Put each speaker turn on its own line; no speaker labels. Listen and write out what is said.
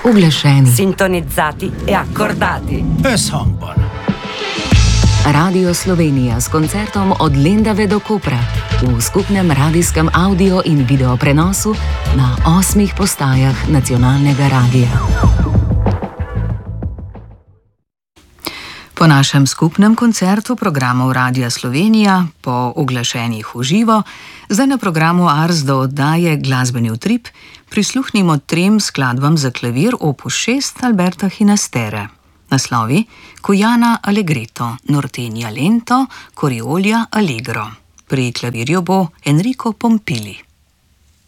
uglašeni,
sintonizzati e accordati.
E songbuon.
Radio Slovenija s koncertom od Lendave do Kopra v skupnem radijskem audio in video prenosu na 8 postajah nacionalnega radija. Po našem skupnem koncertu programov Radia Slovenija, po uglašenih v živo, zdaj na programu Ars do oddaje Glasbeni utrip prisluhnimo 3 skladbam za klavir opus 6 Alberta Hinastere. Naslovi: Cuyana Allegretto, Norteña Lento, Coriolia Allegro. Pri klavirju bo Enrico Pompili.